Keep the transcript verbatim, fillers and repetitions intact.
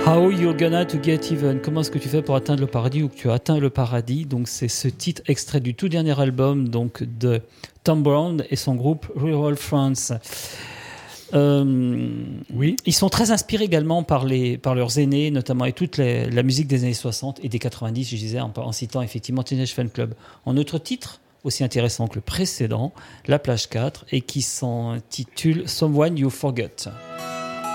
How you're gonna to get even? Comment est-ce que tu fais pour atteindre le paradis ou que tu as atteint le paradis? Donc c'est ce titre extrait du tout dernier album donc de Tom Brown et son groupe Rural France. Euh, oui. Ils sont très inspirés également par, les, par leurs aînés, notamment et toute les, la musique des années soixante et des quatre-vingt-dix, je disais, en, en citant effectivement Teenage Fan Club. En autre titre, aussi intéressant que le précédent, La Plage quatre, et qui s'intitule Someone You Forgot.